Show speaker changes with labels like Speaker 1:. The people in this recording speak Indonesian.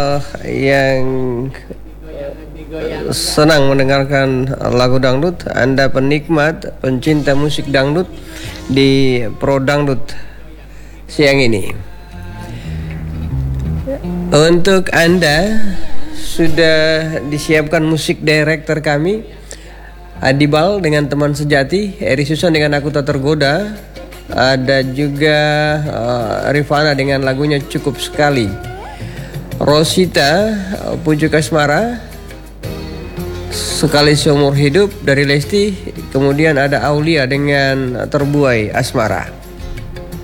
Speaker 1: yang senang mendengarkan lagu dangdut, Anda penikmat, pencinta musik dangdut di Pro Dangdut siang ini. Untuk Anda sudah disiapkan musik director kami, Adibal dengan Teman Sejati, Eri Susan dengan Aku Tak Tergoda, ada juga Rifana dengan lagunya Cukup Sekali, Rosita Pujuk Asmara, Sekali Seumur Hidup dari Lesti, kemudian ada Aulia dengan Terbuai Asmara.